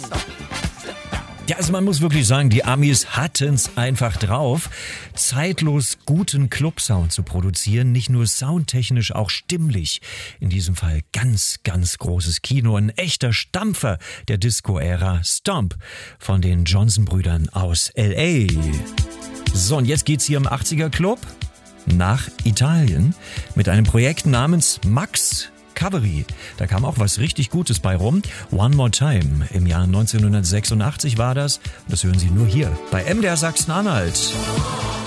Ja, also man muss wirklich sagen, die Amis hatten's einfach drauf, zeitlos guten Clubsound zu produzieren, nicht nur soundtechnisch, auch stimmlich. In diesem Fall ganz, ganz großes Kino, ein echter Stampfer der Disco-Ära, Stomp von den Johnson-Brüdern aus L.A. So, und jetzt geht's hier im 80er Club nach Italien mit einem Projekt namens Max Cavalli. Da kam auch was richtig Gutes bei rum. One More Time. Im Jahr 1986 war das. Und das hören Sie nur hier bei MDR Sachsen-Anhalt.